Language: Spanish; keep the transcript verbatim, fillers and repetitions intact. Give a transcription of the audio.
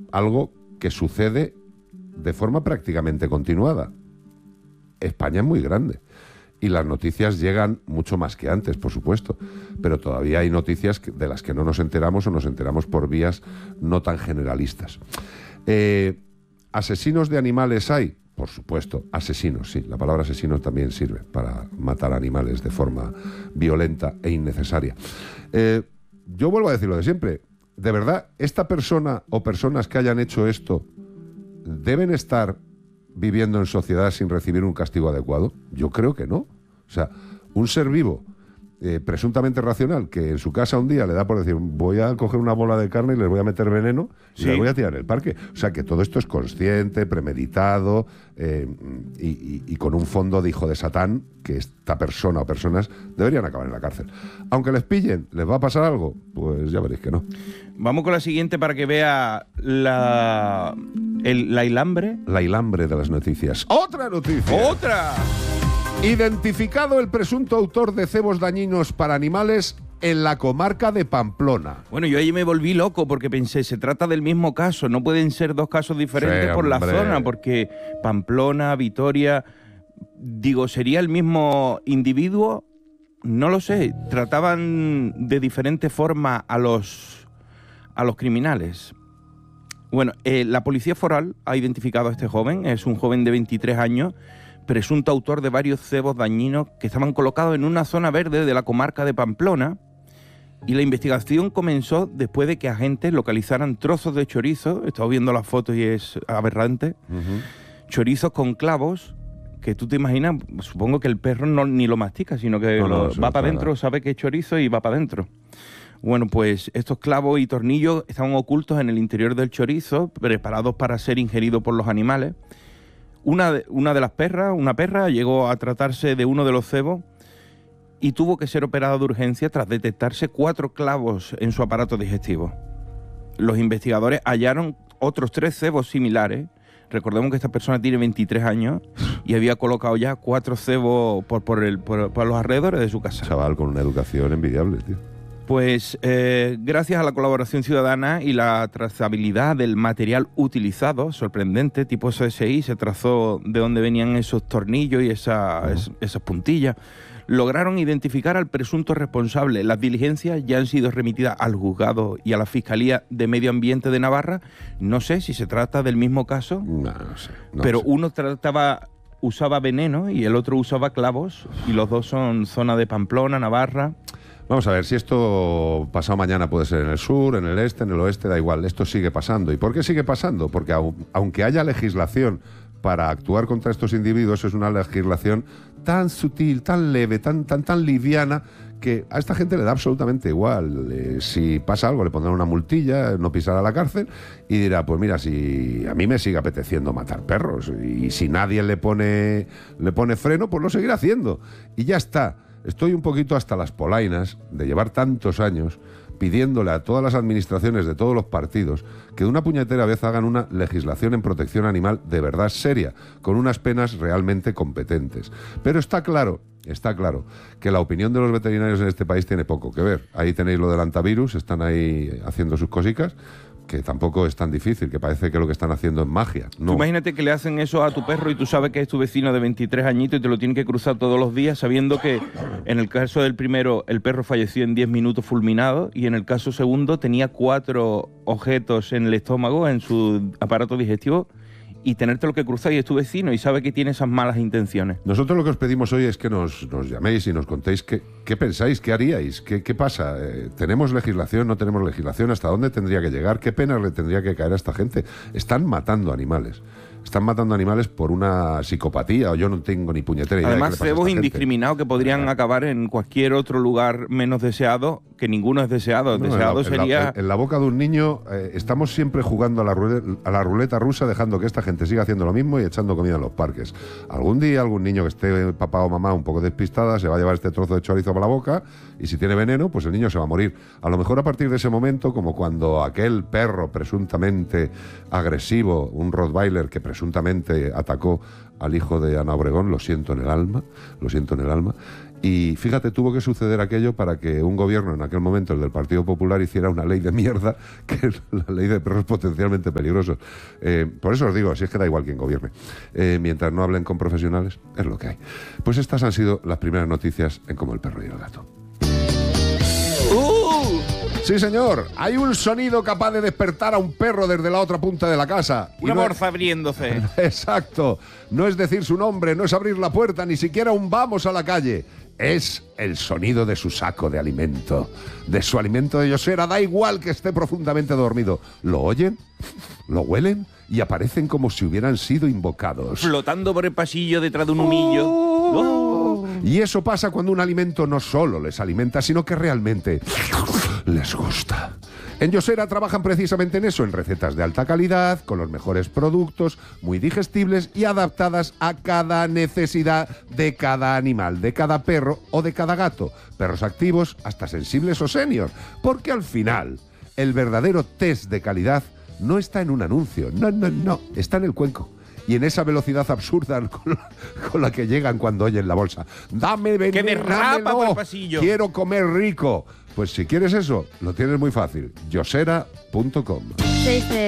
algo que sucede de forma prácticamente continuada. España es muy grande y las noticias llegan mucho más que antes, por supuesto, pero todavía hay noticias de las que no nos enteramos o nos enteramos por vías no tan generalistas. Eh, ¿Asesinos de animales hay? Por supuesto, asesinos, sí. La palabra asesino también sirve para matar animales de forma violenta e innecesaria. Eh, yo vuelvo a decir lo de siempre. ¿De verdad esta persona o personas que hayan hecho esto deben estar viviendo en sociedad sin recibir un castigo adecuado? Yo creo que no. O sea, un ser vivo eh, presuntamente racional que en su casa un día le da por decir voy a coger una bola de carne y les voy a meter veneno y sí. les voy a tirar en el parque. O sea, que todo esto es consciente, premeditado eh, y, y, y con un fondo de hijo de Satán, que esta persona o personas deberían acabar en la cárcel. Aunque les pillen, ¿les va a pasar algo? Pues ya veréis que no. Vamos con la siguiente para que vea la, el, la hilambre. La hilambre de las noticias. ¡Otra noticia! ¡Otra! Identificado el presunto autor de cebos dañinos para animales en la comarca de Pamplona. Bueno, yo ahí me volví loco porque pensé, se trata del mismo caso, no pueden ser dos casos diferentes sí, por la zona, porque Pamplona, Vitoria, digo, ¿sería el mismo individuo? No lo sé, trataban de diferente forma a los, a los criminales. Bueno, eh, la policía foral ha identificado a este joven, es un joven de veintitrés años, presunto autor de varios cebos dañinos que estaban colocados en una zona verde de la comarca de Pamplona, y la investigación comenzó después de que agentes localizaran trozos de chorizo, he estado viendo las fotos y es aberrante, uh-huh. chorizos con clavos, que tú te imaginas, supongo que el perro no, ni lo mastica, sino que no, no, lo, va para adentro, sabe que es chorizo y va para adentro. Bueno, pues estos clavos y tornillos estaban ocultos en el interior del chorizo, preparados para ser ingeridos por los animales. Una de, una de las perras, una perra, llegó a tratarse de uno de los cebos y tuvo que ser operada de urgencia tras detectarse cuatro clavos en su aparato digestivo. Los investigadores hallaron otros tres cebos similares. Recordemos que esta persona tiene veintitrés años y había colocado ya cuatro cebos por, por, el, por, por los alrededores de su casa. Chaval con una educación envidiable, tío. Pues eh, gracias a la colaboración ciudadana y la trazabilidad del material utilizado, sorprendente, tipo C S I, se trazó de dónde venían esos tornillos y esa, uh-huh. es, esas puntillas, lograron identificar al presunto responsable. Las diligencias ya han sido remitidas al juzgado y a la Fiscalía de Medio Ambiente de Navarra. No sé si se trata del mismo caso, no, no sé, no pero sé. uno trataba, usaba veneno y el otro usaba clavos, y los dos son zona de Pamplona, Navarra. Vamos a ver, si esto pasado mañana puede ser en el sur, en el este, en el oeste, da igual, esto sigue pasando. ¿Y por qué sigue pasando? Porque au, aunque haya legislación para actuar contra estos individuos, es una legislación tan sutil, tan leve, tan, tan, tan liviana, que a esta gente le da absolutamente igual. Eh, si pasa algo, le pondrán una multilla, no pisará la cárcel y dirá, pues mira, si a mí me sigue apeteciendo matar perros y si nadie le pone, le pone freno, pues lo seguirá haciendo. Y ya está. Estoy un poquito hasta las polainas de llevar tantos años pidiéndole a todas las administraciones de todos los partidos que de una puñetera vez hagan una legislación en protección animal de verdad seria, con unas penas realmente competentes. Pero está claro, está claro, que la opinión de los veterinarios en este país tiene poco que ver. Ahí tenéis lo del antivirus, están ahí haciendo sus cosicas, que tampoco es tan difícil, que parece que lo que están haciendo es magia. No. Tú imagínate que le hacen eso a tu perro y tú sabes que es tu vecino de veintitrés añitos y te lo tienen que cruzar todos los días, sabiendo que en el caso del primero el perro falleció en diez minutos fulminado y en el caso segundo tenía cuatro objetos en el estómago, en su aparato digestivo, y tenértelo que cruzar y es tu vecino y sabe que tiene esas malas intenciones. Nosotros lo que os pedimos hoy es que nos, nos llaméis y nos contéis qué, qué pensáis, qué haríais, qué, qué pasa. Eh, ¿Tenemos legislación, no tenemos legislación? ¿Hasta dónde tendría que llegar? ¿Qué pena le tendría que caer a esta gente? Están matando animales. Están matando animales por una psicopatía o yo no tengo ni puñetera idea. Además, cebos indiscriminados que podrían ah. acabar en cualquier otro lugar menos deseado, que ninguno es deseado. No, deseado en la, sería... En la, en la boca de un niño eh, estamos siempre jugando a la, ruleta, a la ruleta rusa, dejando que esta gente siga haciendo lo mismo y echando comida en los parques. Algún día algún niño que esté papá o mamá un poco despistada se va a llevar este trozo de chorizo para la boca y si tiene veneno, pues el niño se va a morir. A lo mejor a partir de ese momento, como cuando aquel perro presuntamente agresivo, un Rottweiler que presuntamente presuntamente atacó al hijo de Ana Obregón, lo siento en el alma, lo siento en el alma. Y fíjate, tuvo que suceder aquello para que un gobierno, en aquel momento el del Partido Popular, hiciera una ley de mierda, que es la ley de perros potencialmente peligrosos. Eh, por eso os digo, si es que da igual quien gobierne. Eh, mientras no hablen con profesionales, es lo que hay. Pues estas han sido las primeras noticias en Como el perro y el gato. ¡Uh! Sí, señor, hay un sonido capaz de despertar a un perro desde la otra punta de la casa. Una no morsa abriéndose. Exacto. No es decir su nombre, no es abrir la puerta, ni siquiera un vamos a la calle. Es el sonido de su saco de alimento, de su alimento de Yosera. Da igual que esté profundamente dormido. ¿Lo oyen? ¿Lo huelen? Y aparecen como si hubieran sido invocados. Flotando por el pasillo detrás de un humillo. Oh. Oh. Y eso pasa cuando un alimento no solo les alimenta, sino que realmente les gusta. En Yosera trabajan precisamente en eso, en recetas de alta calidad, con los mejores productos, muy digestibles y adaptadas a cada necesidad de cada animal, de cada perro o de cada gato. Perros activos, hasta sensibles o senior. Porque al final, el verdadero test de calidad no está en un anuncio, no, no, no, está en el cuenco. Y en esa velocidad absurda con la, con la que llegan cuando oyen la bolsa. ¡Dame veneno! ¡Que me rapa por el pasillo! ¡Quiero comer rico! Pues si quieres eso, lo tienes muy fácil. Yosera punto com.